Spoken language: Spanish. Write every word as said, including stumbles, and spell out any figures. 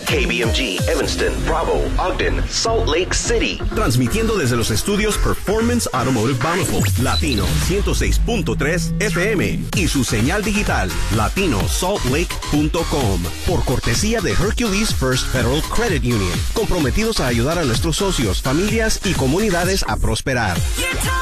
K B M G, Evanston, Bravo, Ogden, Salt Lake City. Transmitiendo desde los estudios Performance Automotive Bountiful, Latino ciento seis punto tres F M y su señal digital, latino salt lake punto com. Por cortesía de Hercules First Federal Credit Union, comprometidos a ayudar a nuestros socios, familias y comunidades a prosperar.